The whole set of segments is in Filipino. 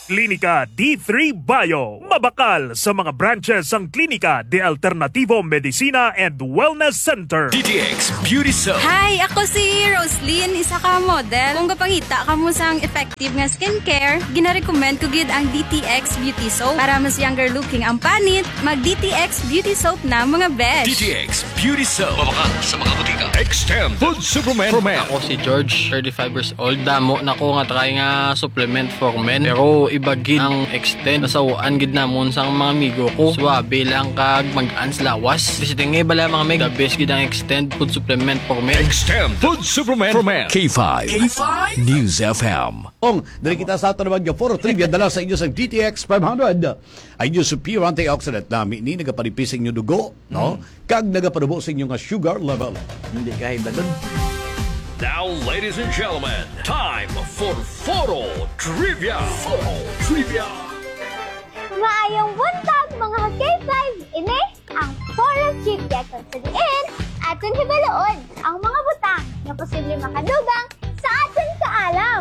Klinika D3 Bio. Mabakal sa mga branches ang Klinika de Alternativo Medicina and Wellness Center. DTX Beauty Soap. Hi, ako si Roslyn, isa ka model. Kung kapangita ka mo sang effective nga skincare, gina-recommend ko gid ang DTX Beauty Soap para mas younger looking ang panit. Mag DTX Beauty Soap na mga besh. DTX Beauty Soap. Mabakal sa mga butika. Extend Food Supplement for Men. Ako si George, 35 years old. Damo na ko nga try nga supplement for men. Pero iba gid ang extend. Nasawaan gid namon sang mga amigo ko. Swabe lang kag mag-ans lawas. Kasi tingay bala mga meg, the best gid ang extend food supplement for men. Extend Food Supplement for Men. K5 News FM. Dari kita sa ito naman yung foro trivia dala sa inyo sa DTX 500 ay inyo superior antioxidant na ni nagapanipising nyo dugo, no? Kag nagapanubo sa inyo nga sugar level. Hindi kahit ba dun? Now, ladies and gentlemen, time for Foro Trivia. Foro Trivia. Maayong buntag mga K5 ini ang Foro Trivia kung sadiin aton hibaloon ang mga butang na posible makadugang sa aton kaalam.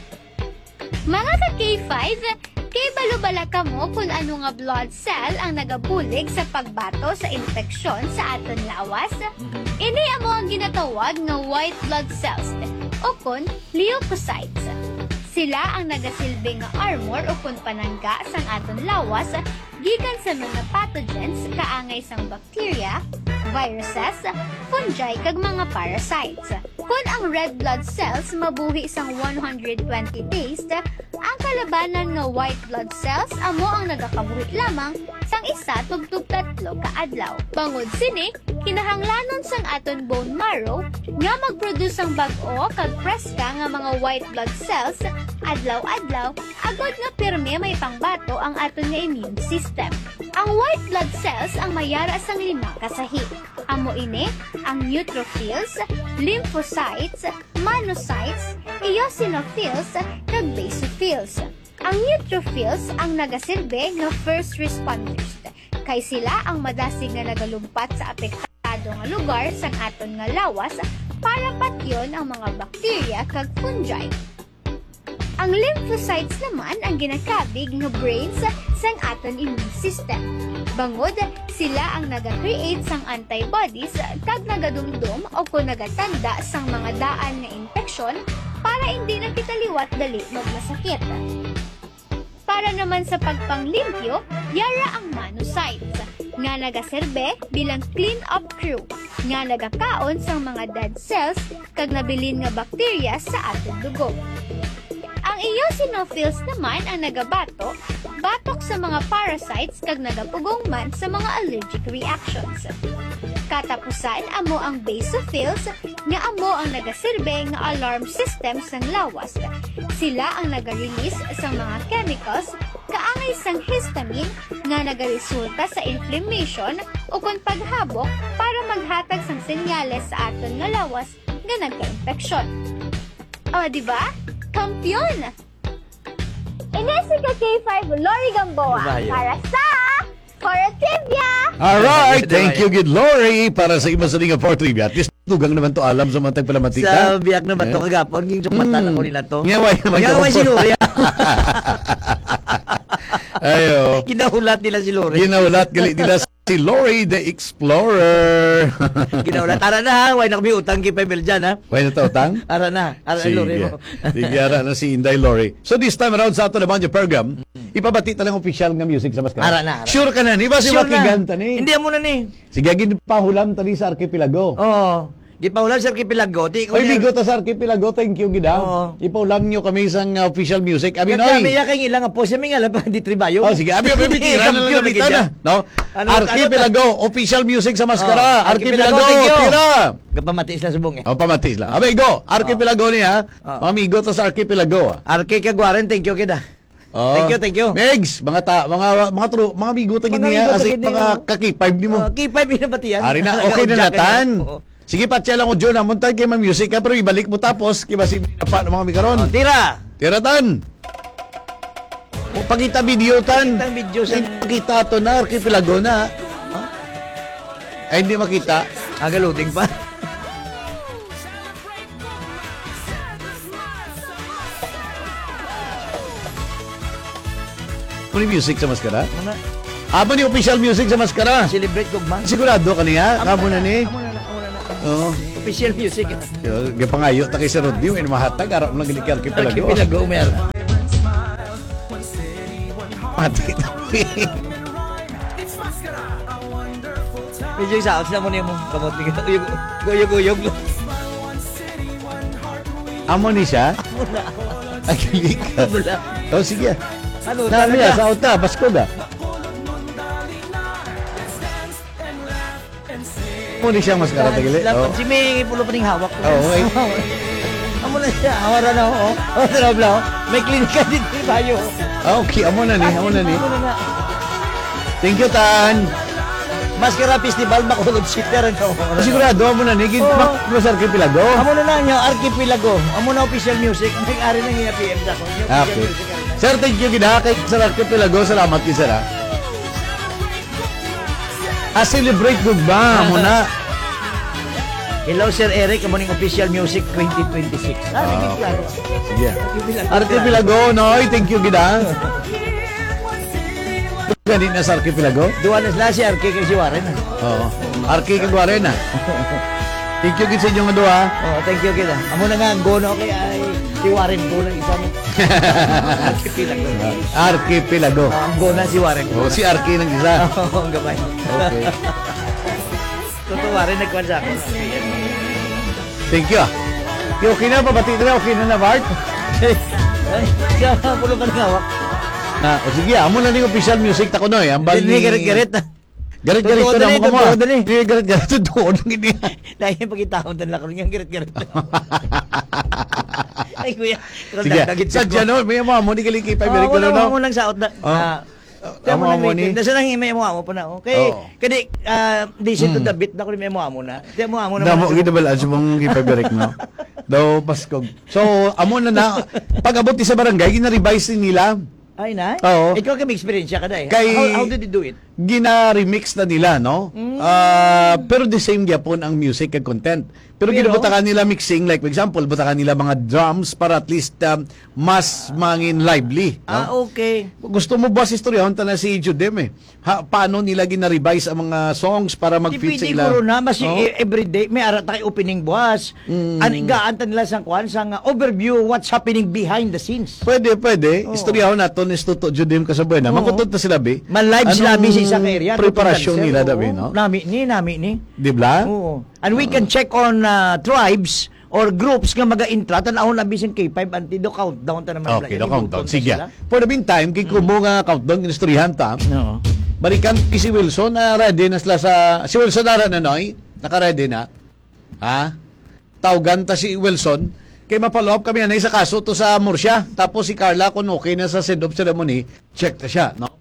Mga ka-K5, kay balubala ka mo kung ano nga blood cell ang nagabulig sa pagbato sa infeksyon sa aton lawas? Ini amo ang ginatawag nga white blood cells o kun leukocytes. Sila ang nagasilbi nga armor o kun panangga sang aton lawas gikan sa mga pathogens kaangay sang bacteria, viruses, fungi kag mga parasites. Kung ang red blood cells mabuhi sang 120 days, ang kalabanan nga white blood cells amo ang nagakabuhi lamang sang isa tugtog 3 ka adlaw. Bangod sini, kinahanglanon sang aton bone marrow nga mag-produce ang bag-o kag preska nga mga white blood cells adlaw-adlaw agod nga pirme may pangbato ang aton nga immune system. Ang white blood cells ang mayara sang 5 kasahi. Amo ini ang neutrophils, lymphocytes, monocytes, eosinophils, kag basophils. Ang neutrophils ang nagasilbi nga first responders. Kay sila ang madasig nga nagalumpat sa apektado nga lugar sang aton nga lawas para patyon ang mga bakterya kag fungi. Ang lymphocytes naman ang ginakabig nga brains sang aton immune system. Bangod, sila ang naga-create sang antibodies kag nagadumdum o kung nagatanda sang mga daan nga infeksyon para hindi na kita liwat dali magmasakit. Para naman sa pagpanglimpyo, yara ang monocytes nga nagaserbe bilang clean-up crew nga nagakaon sang mga dead cells kag nabilin nga bakterya sa aton dugo. Ang eosinophils naman ang nagabato, batok sa mga parasites kag nagapugong man sa mga allergic reactions. Katapusan, amo ang basophils nga amo ang nagasilbi nga alarm system sang lawas. Sila ang naga-release sa mga chemicals kaangay sang histamine nga nagaresulta sa inflammation o kung paghabok para maghatag sang senyales sa aton nga lawas nga nagka-infeksyon. O, diba? Kampiyon! Inesi ka K5 Lori Gamboa para sa Foro Trivia! Alright, thank you, good Lori, para sa iba sa nga for trivia. At least tugang naman to alam sa mga tagpalamatika. Sa biyak na ba ito kagapon? Yung sumatan ako nila to. Ngaway naman. Ngaway si Lori. Ayo. Ginahulat nila si Lori. Ginahulat gali nila si Lori the Explorer. Ginahulat. Ara na ha. Huwag na kami utang kay Pebel dyan ha. Huwag na to utang? Ara na. Ara na Lori mo. Sige, ara na si Inday Lori. So this time around sa ato naman yung program, ipabati talang official nga music sa Maskara. Ara na. Sure ka na, di ba si Sure Makigan tani? Hindi mo na ni. Sige, pahulam tani sa Archipelago. Oo. Di pa ulan sa Archipelago. Oy, bigo ta sa Archipelago, thank you gida. Ipaulam nyo kami sa official music. Abi noy. Kami yakay ilang po siya mga alam di tribayo. Oh, sige, abi tira na lang kita na. No? Archipelago, official music sa Maskara. Archipelago, tira. Kapamatis na subong eh. Oh, pamatis lang. Abi go, Archipelago niya. Mamigo ta sa Archipelago. Arke kagwaran, thank you kida. Oh. Thank you. Megs, mga bigutan niya as mga kaki-5 nimo. K5 binabatian. Ari na, okay na natan. Sige, patya lang ko, John. Muntay kay ma-music ka, pero ibalik mo tapos. Kiba si pa ng mga mikaron. Tira! Tira tan! O, pagkita video tan. Pagkita video sa... Pagkita to na, Archipelago na. Ay, hindi makita. Agaluting pa. Muna music sa maskara? Muna, Amo ni official music sa maskara? celebrate gugma. Sigurado ka niya? Amo na ni? Amo na. Oo. Official music. Gapangayo ta kay Sir Rodney, yung mahatag, arap lang gilikar kay Pelago. Arkipilago, Umer. Mati. Medyo isaot na mo niya mong kamot. Guyog-guyog. Amo ni siya? Amo na. Ay, gilikar. Wala. Oh, sige. Ano? Nami ya, sa auta, Pasko da. Amo ni siya maskara tagili. Lapan si May pulo pa ning hawak. Oo, ay. Amo na siya. Awara na ako. Oh, sarabla. May klinika din ni Bayo. Okay, amo na ni. Amo na na. Thank you, Tan. Maskara Festival, makulog sitter. Sigurado, amo na ni. Masar kay Pilago. Amo na lang yung Arkipilago. Amo na official music. May-ari ng PM sa ko. Okay. Sir, thank you gina kay Sir Arkipilago. Salamat kay Sir. Celebrate good ba? Amo na. Hello, Sir Eric. Amo ning official music 2026. Sige, klaro. Sige. Arkipilago, noy. Thank you gina. Ganit na sa Arkipilago? Duwa na sila si Arki kay si Warren. Oo. Arki kay Warren na. Thank you gid sa inyong duha. Oh, thank you kita. Amo na nga gono kay ay si Warren ko lang isa mo. Arkipilago. Arkipilago. Ang gona si Warren. Oh, si Arki nang isa. Oo, ang gamay. Okay. Totoo Warren nagkuhan sa akin. Thank you. Okay na, pabati na. Okay na Bart. Ay, siya pulo ka ng hawak. O sige, amo na ning official music ta kuno Ang bal Hindi garit-garit. Garit-garit ko na mo mo. Hindi garit-garit doon ng ini. Dahil yung pagkitaon din lang ko yung garit-garit. Ay kuya. Sige. Sadya no, may mo ni kaliki pa very ko no. Amo lang saot na. Amo ni. Nasa nang may mo pa na. Okay. Kadi decent to the beat na ko may mo na. Di mo na. Damo gid bal as mong gipaberik no. Daw Paskog. So amo na pag-abot sa barangay gina-revise nila. Ay na? Oo. Ikaw kami experience ka dai. How did you do it? Gina-remix na nila, no? Pero the same gyapon ang music and content. Pero ginabutakan nila mixing, like for example, butakan nila mga drums para at least mas mangin lively. No? Okay. Gusto mo ba istoryahon ta na si Judem eh? Paano nila gina-revise ang mga songs para mag-fit sa ila? Di na, mas everyday, may arat tayo opening buwas. Anigaan nila sa kwan, sa overview, what's happening behind the scenes. Pwede. Istoryahon nato ni Tuto Judem Kasabuena. Makutot na sila, be. Man-live sila, sa isang area. Preparasyon nila, dabi, no? Nami ni. Di ba? Oo. And we can check on tribes or groups nga maga-intra tan-aw na bisan K5 anti do countdown ta naman. Okay, do countdown. Sige. For the meantime, kay kumo nga countdown inistoryahan ta. Oo. Balikan si Wilson na ready na sila sa si Wilson na noy, naka-ready na. Ha? Tawgan ta si Wilson kay mapaloob kami na sa kaso to sa Murcia. Tapos si Carla kung okay na sa send off ceremony, check ta siya, no?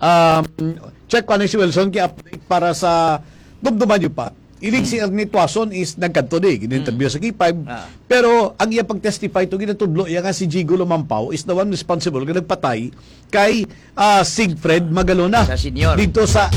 Check pa na si Wilson kay update para sa dumduman niyo pa. Ilig si Ernie Tuason is nagkanto di, gina-interview sa K5. Pero ang iya pag-testify to ginatudlo iya nga si Jigo Lumampao is the one responsible nga nagpatay kay Sigfred Magalona. Sa senior. Dito sa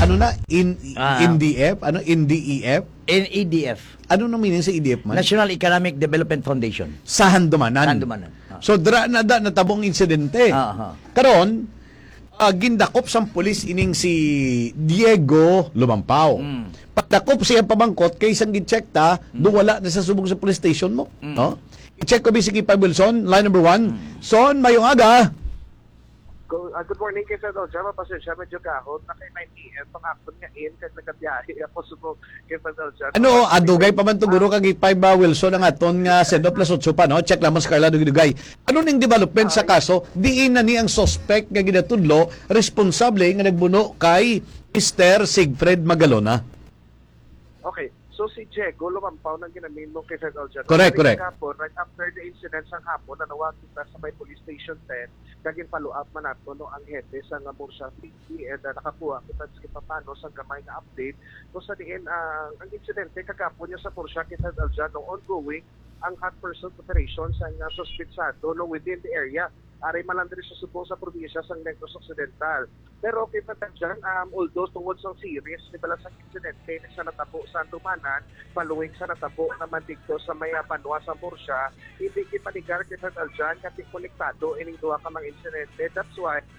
NDF, NDEF. NEDF. Ano nang meaning sa EDF man? National Economic Development Foundation. Sa Handumanan. So dra na natabong insidente. Karon gindakop sang pulis ining si Diego Lumampao. Pagdakop siya pamangkot kay isang gi-check ta, wala na sa subong sa police station mo, no? I-check ko si Kipa Wilson, line number 1. Son, mayong aga. Good morning kay Sir Jama, pasensya medyo kahon na kay 9 PM pang-action nga in kasi nagkabiyahe ako subong kay Sir Jama. Ano, adugay pa man tuguro kag Kipa Wilson ang aton nga send off plus 8 pa, no? Check lamang sa Carla dugay. Ano ning development sa kaso? Diin na ni ang suspect nga ginatudlo responsable nga nagbuno kay Mr. Sigfred Magalona. Okay, so si Diego Lumampao nang ginamin mo kay Sir Jama. Correct. Hapon, right after the incident sang hapon, nanawag kita sa may police station 10, kagin follow up man nato no ang hepe sa nga Murcia City and nakakuha kita sa paano sa gamay nga update kung sa diin ang insidente kagapon niya sa Murcia kay Sir Jama ongoing ang hot pursuit operation sa nga suspitsado no within the area. Aray malandri sa subong sa probinsya sa Negros Occidental. Pero okay pa dyan, although tungod sa series, nibala sa incidente sa natabo sa Antumanan, following sa natabo naman dito sa may Banwa sa Murcia, hindi kipanigar kita dyan kating konektado ining duha ka mga insidente. That's why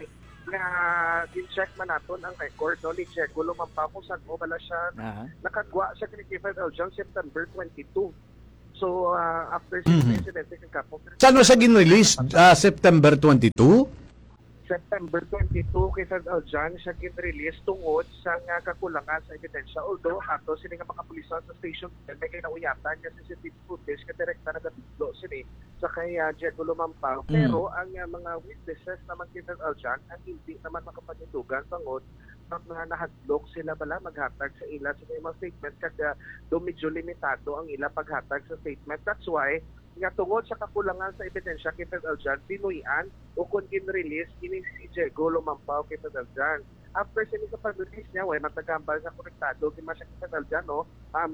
nga din-check man naton ang record no ni Diego Lumampao kung saan mo bala siya nakagwa sa Clifford Eljan September 22. So after sa incident kagapon. Saan mo siya gin-release? September 22? September 22 kay Fred Eljan siya gin-release tungod sa kakulangan sa ebidensya. Although ato sini nga mga pulis sa station may kinauyatan nga CCTV footage ka direkta nagatudlo sini sa kay Diego Lumampao. Pero ang mga witnesses naman kay Fred Eljan ang hindi naman makapanitugan tungod mga nahadlok sila bala maghatag sa ila sa mga statement kada medyo limitado ang ila paghatag sa statement. That's why nga tungod sa kakulangan sa ebidensya kay Fred Eljan, binuyan o kung gin-release ini si Diego Lumampao kay Fred Eljan. After sini sa pag-release niya, matagambal sa konektado kay Masya kay Fred Eljan, no?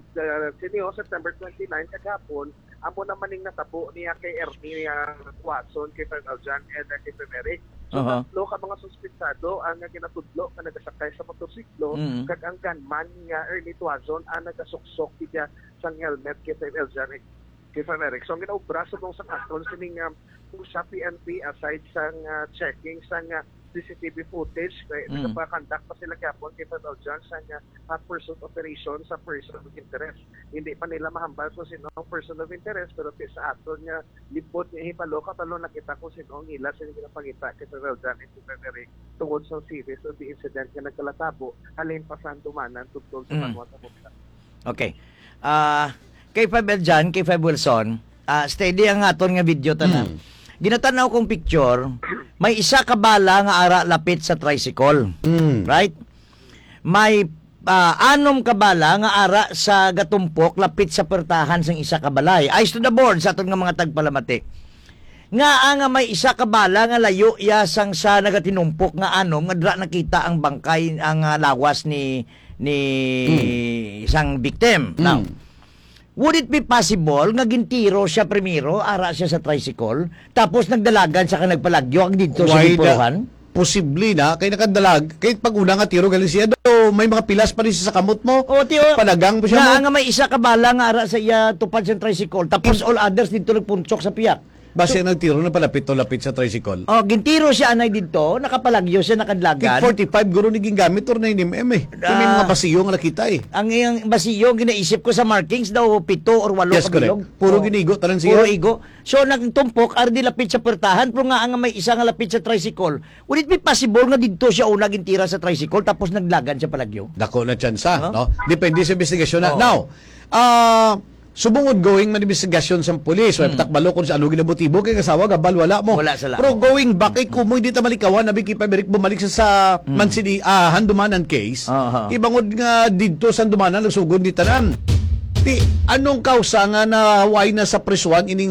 September 29 kagapon, amo naman ning natabo niya kay Ernie Watson, kay Fred Eljan, and kay Fred Eric. So, tatlo ka mga suspitsado ang ginatudlo na nagasakay sa motorsiklo, kag ang gunman nga Ernie Watson ang nagasuksok niya sa helmet kay Fred Eljan kay Fred Eric. So, ang ginaubra sa sa kaston sining sa PNP aside sa checking sa CCTV footage, nagpakandak pa sila kapon kay Fred Eljan sa pursuit operation sa person of interest. Hindi pa nila mahambal kung sino ang person of interest, pero sa aton nga libot niya hipalo katalo nakita kung sino ang ila sa ginapangita kay Fred Eljan at Fred Eric tungod sa series of the incident nga nagkalatabo halin pa sa Antumanan tungkol sa pagwa sa buksa. Okay. Kay Fred Eljan, kay Fred Wilson, steady ang aton nga video tanan. Ginatanaw kong picture, may isa ka bala nga ara lapit sa tricycle. Right? May anom ka bala nga ara sa gatumpok lapit sa pertahan sang isa ka balay. Eyes to the board sa aton nga mga tagpalamati. Nga may isa ka bala nga layo ya sang sa nagatinumpok nga anom nga dra nakita ang bangkay ang lawas ni isang victim. Now, would it be possible nga gintiro siya primero, ara siya sa tricycle, tapos nagdalagan sa nagpalagyo ang dito sa gipuruhan? Posible na, kay nakadalag, kahit pag una nga tiro galing siya, may mga pilas pa rin sa kamot mo. O, tiyo, panagang mo siya nga may isa ka bala nga ara sa iya tupad sa tricycle, tapos all others dito nagpunchok sa piyak. Base nagtiro na palapit sa tricycle. Oh, gintiro siya anay dito, nakapalagyo siya nakadlagan. 45 guro ni gingamit or 9mm eh. May mga basiyo nga nakita eh. Ang iyang basiyo ginaisip ko sa markings daw 7 or 8 kabilog. Puro ginigo tanan siya. Puro igo. So nagtumpok ardi lapit sa pertahan pero nga ang may isa nga lapit sa tricycle. Would it be possible nga didto siya una gintira sa tricycle tapos naglagan siya palagyo? Dako na tsansa, no? Depende sa investigasyon na. Now, subungod going man investigasyon sa pulis, takbalo kung sa ano ginamotibo kay kasawa gabal wala mo. Wala sala. Pero going back kay kumoy di ta malikawan nabi kay Pabrik bumalik sa Mansini Handumanan case. Ibangod nga didto sa Handumanan nagsugod di tanan. Di anong kausa nga naway na sa prisuan ining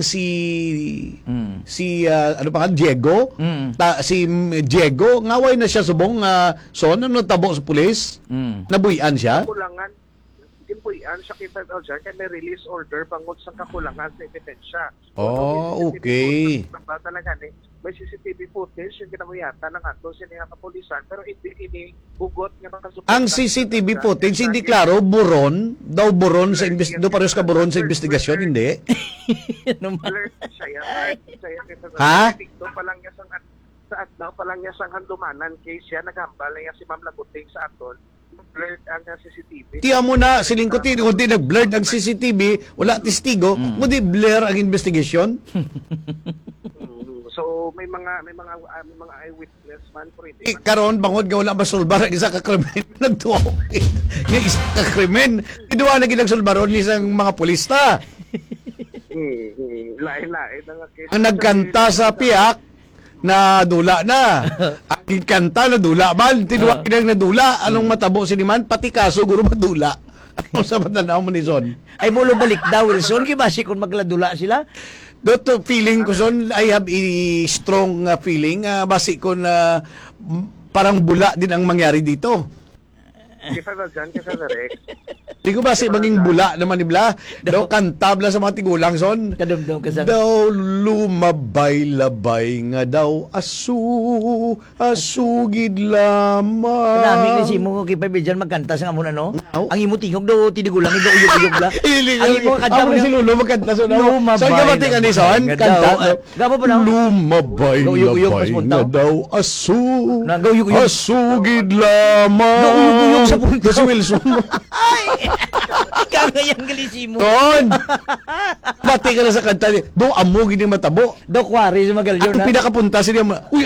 si ano pa nga Diego? Si Diego ngaway na siya subong son ano tabo sa pulis? Nabuyan siya. Kulangan kimpuyan siya kay Fred Eljan kay may release order bangod sa kakulangan sa ebidensya. Okay. Talaga may CCTV footage yung ginamuyatan ng ato siya nga kapulisan pero hindi ini bugot nga makasuporta. Ang CCTV footage hindi klaro buron sa do pares ka buron sa investigasyon hindi. Ha? Dito pa lang niya sa adlaw pa lang niya sang Handumanan case siya naghambal niya si Ma'am Laguting sa aton. Blurred ang CCTV. Tiya mo na silingkutin kundi nag-blurred ang CCTV, wala testigo, kundi blur ang investigation. So may mga eyewitness man po rin. Karon bangod nga wala masulbar ang isa ka krimen nagtuwa. Nga isa ka krimen, iduwa na ginagsulbaron ni isang mga pulista. Lain-lain ang nagkanta sa piyak na dula na. Ang kanta na dula man, tinuwa kinang nadula, anong matabo siniman, pati kaso guro madula. Ano sa matanaw mo ni Son? Ay mulo balik daw Wilson, kibasi kung magladula sila. Dito feeling ko Son, I have a strong feeling, basi ko na parang bula din ang mangyari dito. Kay Fabel dyan, kay Fabel Rex. Di ko ba si maging bula naman nibla? Daw kantabla sa mga tigulang son. Kadumdum ka sa... Daw lumabay-labay nga daw asugid lamang. Kanami kasi mo kay Pabel dyan magkanta sa nga muna, no? Oh. Ang imo tingog daw, tinigulang, ito uyog-uyog la. Ang imo kanta mo si Lolo magkanta son. Lumabay. Son ka ba tingnan ni son? Kanta. Gabo pa na? Uyog-uyog, Lumabay-labay mas punta. nga daw Uyog-uyog. asugid lamang. Uyog-uyog sa punta. Si Wilson. Kagayang galisimo. Ton! Pati ka na sa kanta niya. Do, amo gini matabo. Do, kwari sa magalyo At na. pinakapunta siya, uy,